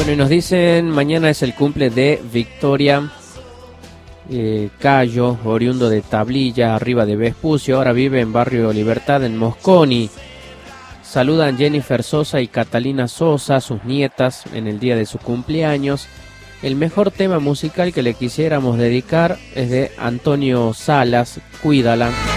Bueno, y nos dicen, mañana es el cumple de Victoria Cayo, oriundo de Tablilla, arriba de Vespucio, ahora vive en Barrio Libertad, en Mosconi. Saludan Jennifer Sosa y Catalina Sosa, sus nietas, en el día de su cumpleaños. El mejor tema musical que le quisiéramos dedicar es de Antonio Salas, Cuídala.